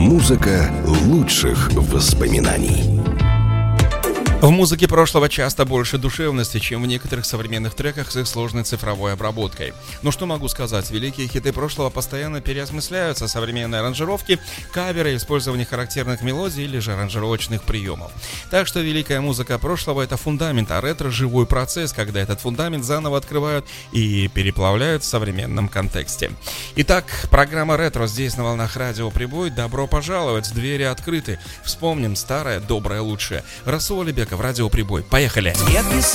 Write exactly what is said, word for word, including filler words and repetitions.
Музыка лучших воспоминаний. В музыке прошлого часто больше душевности, чем в некоторых современных треках с их сложной цифровой обработкой. Но что могу сказать, великие хиты прошлого постоянно переосмысляются, современные аранжировки, каверы, использование характерных мелодий или же аранжировочных приемов. Так что великая музыка прошлого — это фундамент, а ретро — живой процесс, когда этот фундамент заново открывают и переплавляют в современном контексте. Итак, программа «Ретро» здесь на волнах радио Прибой. Добро пожаловать, двери открыты. Вспомним старое, доброе, лучшее. Расул Алибеков, радио Прибой. Поехали! Нет,